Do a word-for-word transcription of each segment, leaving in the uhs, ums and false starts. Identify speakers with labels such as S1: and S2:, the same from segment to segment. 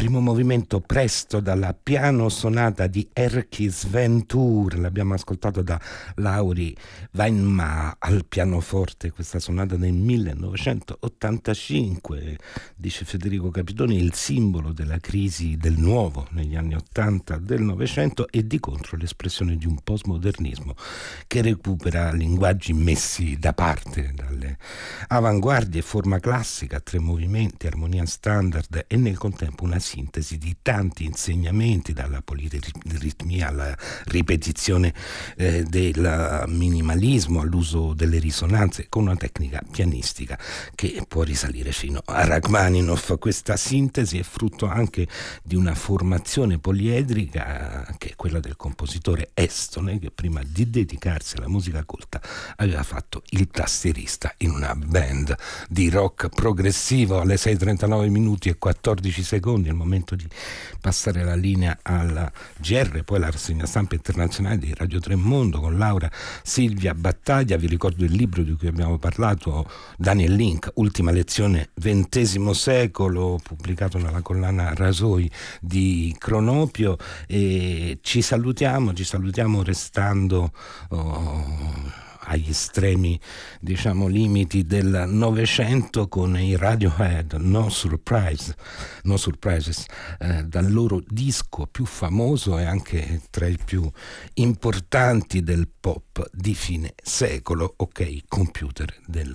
S1: primo movimento presto dalla piano sonata di Erkki Sven Thor, l'abbiamo ascoltato da Lauri Weinmaa al pianoforte, questa sonata del millenovecentottantacinque, dice Federico Capitoni, il simbolo della crisi del nuovo negli anni ottanta del Novecento e di contro l'espressione di un postmodernismo che recupera linguaggi messi da parte dalle avanguardie, forma classica, tre movimenti, armonia standard e nel contempo una sintesi di tanti insegnamenti, dalla poliritmia alla ripetizione eh, del minimalismo all'uso delle risonanze, con una tecnica pianistica che può risalire fino a Rachmaninoff. Questa sintesi è frutto anche di una formazione poliedrica che è quella del compositore estone, che prima di dedicarsi alla musica colta aveva fatto il tastierista in una band di rock progressivo. Alle sei e trentanove minuti e quattordici secondi, il momento di passare la linea alla G R, poi la rassegna stampa internazionale di Radio Tremondo con Laura Silvia Battaglia. Vi ricordo il libro di cui abbiamo parlato, Daniel Link, Ultima lezione ventesimo secolo, pubblicato nella collana Rasoi di Cronopio. E ci salutiamo, ci salutiamo restando oh, agli estremi, diciamo, limiti del Novecento con i Radiohead, No Surprise, No Surprises, eh, dal loro disco più famoso e anche tra i più importanti del pop di fine secolo, Ok Computer, del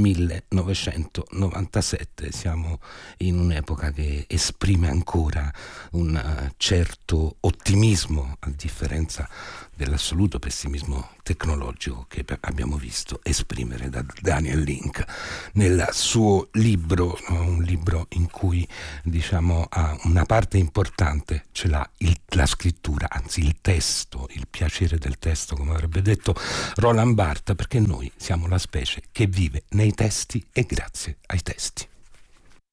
S1: millenovecentonovantasette. Siamo in un'epoca che esprime ancora un certo ottimismo, a differenza dell'assoluto pessimismo tecnologico che abbiamo visto esprimere da Daniel Link nel suo libro, un libro in cui, diciamo, a una parte importante ce l'ha il, la scrittura, anzi il testo, il piacere del testo, come avrebbe detto Roland Barthes, perché noi siamo la specie che vive nei testi e grazie ai testi.